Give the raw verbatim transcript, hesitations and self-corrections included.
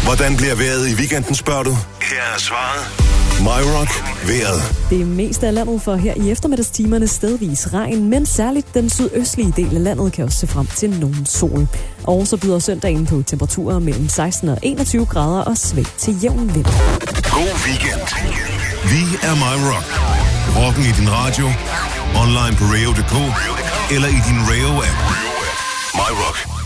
Hvordan bliver vejret i weekenden, spørger du? Her er svaret. MyRock vejret. Det er mest af landet for her i eftermiddagstimerne stedvis regn, men særligt den sydøstlige del af landet kan også se frem til nogen sol. Og så byder søndagen på temperaturer mellem seksten og enogtyve grader og svag til jævn vind. God weekend. Vi er MyRock. Rocken i din radio, online på radio punktum d k eller i din Rayo-app. MyRock.